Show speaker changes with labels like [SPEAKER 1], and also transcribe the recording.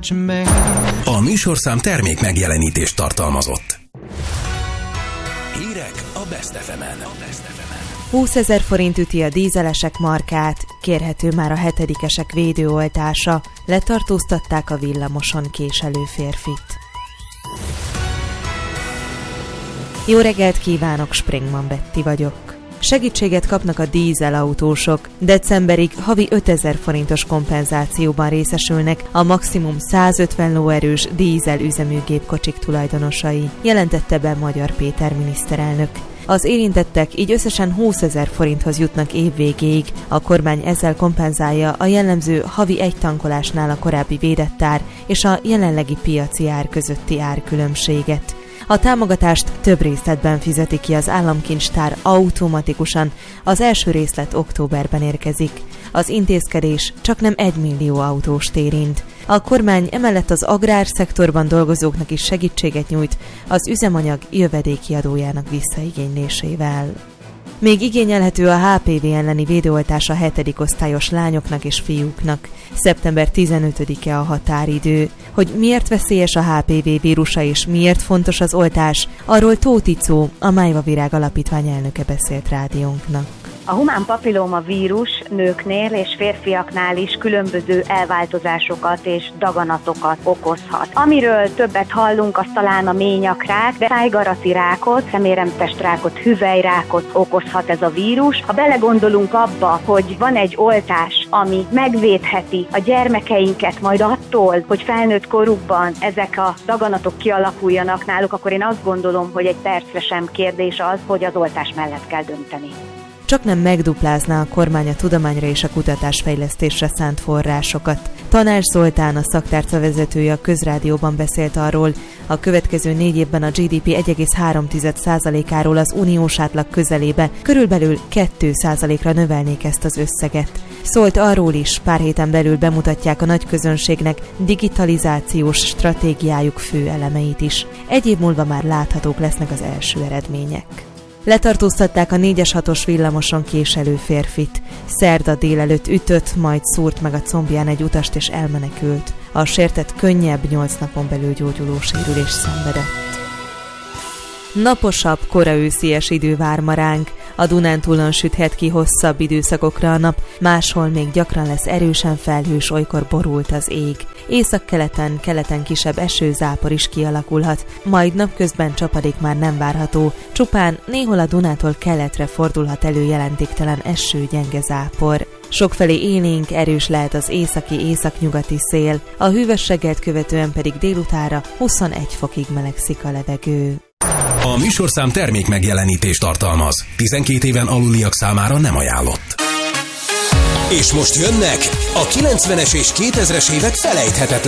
[SPEAKER 1] A műsorszám termék megjelenítést tartalmazott. Hírek a Best FM-en.
[SPEAKER 2] 20 000 forint üti a dízelesek markát, kérhető már a 7-esek védőoltása, letartóztatták a villamoson késelő férfit. Jó reggelt kívánok, Springman Betty vagyok. Segítséget kapnak a dízelautósok. Decemberig havi 5000 forintos kompenzációban részesülnek a maximum 150 lóerős dízel üzemű gépkocsik tulajdonosai, jelentette be Magyar Péter miniszterelnök. Az érintettek így összesen 20 000 forinthoz jutnak év végéig. A kormány ezzel kompenzálja a jellemző havi egy tankolásnál a korábbi védett ár és a jelenlegi piaci ár közötti árkülönbséget. A támogatást több részletben fizeti ki az államkincstár automatikusan, az első részlet októberben érkezik. Az intézkedés csaknem 1 millió autóst érint. A kormány emellett az agrárszektorban dolgozóknak is segítséget nyújt az üzemanyag jövedéki adójának visszaigénylésével. Még igényelhető a HPV elleni védőoltás a 7. osztályos lányoknak és fiúknak. Szeptember 15-e a határidő. Hogy miért veszélyes a HPV vírusa és miért fontos az oltás, arról Tóth Icó, a Májva Virág Alapítvány elnöke beszélt rádiónknak.
[SPEAKER 3] A humán papillóma vírus nőknél és férfiaknál is különböző elváltozásokat és daganatokat okozhat. Amiről többet hallunk, az talán a ményakrák, de szájgarati rákot, szeméremtestrákot, hüvelyrákot okozhat ez a vírus. Ha belegondolunk abba, hogy van egy oltás, ami megvédheti a gyermekeinket majd attól, hogy felnőtt korukban ezek a daganatok kialakuljanak náluk, akkor én azt gondolom, hogy egy percre sem kérdés az, hogy az oltás mellett kell dönteni.
[SPEAKER 2] Csaknem megduplázná a kormány a tudományra és a kutatásfejlesztésre szánt forrásokat. Tanács Zoltán, a szaktárca vezetője a Közrádióban beszélt arról, a következő 4 évben a GDP 1,3%-áról az uniós átlag közelébe, körülbelül 2%-ra növelnék ezt az összeget. Szólt arról is, pár héten belül bemutatják a nagy közönségnek digitalizációs stratégiájuk fő elemeit is. 1 év múlva már láthatók lesznek az első eredmények. Letartóztatták a 4-6-os villamoson késelő férfit. Szerda délelőtt ütött, majd szúrt meg a combján egy utast és elmenekült. A sértett könnyebb 8 napon belül gyógyuló sérülés szenvedett. Naposabb, koraőszies idő vár ma ránk. A Dunántúlon süthet ki hosszabb időszakokra a nap, máshol még gyakran lesz erősen felhős, olykor borult az ég. Északkeleten, keleten kisebb esőzápor is kialakulhat, majd napközben csapadék már nem várható, csupán néhol a Dunától keletre fordulhat elő jelentéktelen eső, gyenge zápor. Sokfelé élénk, erős lehet az északi-északnyugati szél, a hűvös reggelt követően pedig délutánra 21 fokig melegszik a levegő.
[SPEAKER 1] A műsorszám termék megjelenítést tartalmaz. 12 éven aluliak számára nem ajánlott. És most jönnek a 90-es és 2000-es évek felejthetetlen